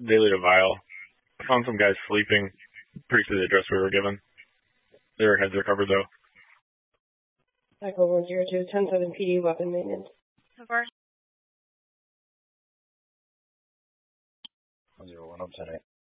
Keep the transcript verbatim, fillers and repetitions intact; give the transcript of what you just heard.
Daily to Vile. I found some guys sleeping. Pretty sure the address we were given. Their heads are covered though. Echo one zero two, ten seven P D, weapon maintenance. So far. zero one, I'm ten eight.